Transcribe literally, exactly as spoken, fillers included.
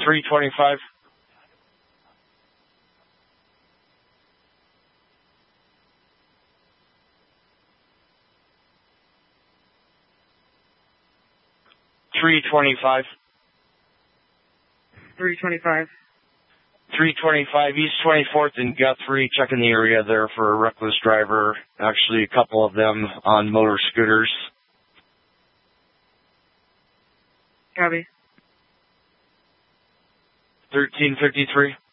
three twenty-five. three twenty-five. three twenty-five. three twenty-five East twenty-fourth and Guthrie, checking the area there for a reckless driver. Actually, a couple of them on motor scooters. Copy. thirteen fifty-three.